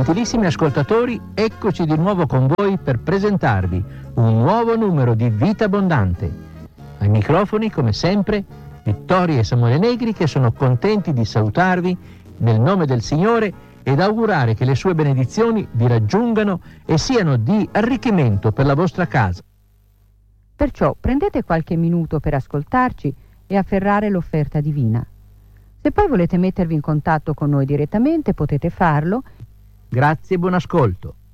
Gentilissimi ascoltatori, eccoci di nuovo con voi per presentarvi un nuovo numero di Vita Abbondante. Ai microfoni, come sempre, Vittorio e Samuele Negri, che sono contenti di salutarvi nel nome del Signore ed augurare che le sue benedizioni vi raggiungano e siano di arricchimento per la vostra casa. Perciò prendete qualche minuto per ascoltarci e afferrare l'offerta divina. Se poi volete mettervi in contatto con noi direttamente, potete farlo. Grazie e buon ascolto.